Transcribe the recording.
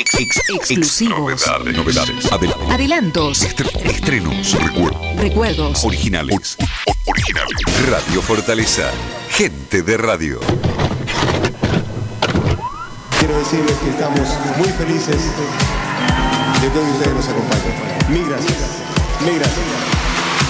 Exclusivos. Novedades. Adelantos. Estrenos. Recuerdos. Originales. Radio Fortaleza. Gente de radio. Quiero decirles que estamos muy felices de que hoy ustedes nos acompañen. Mil gracias.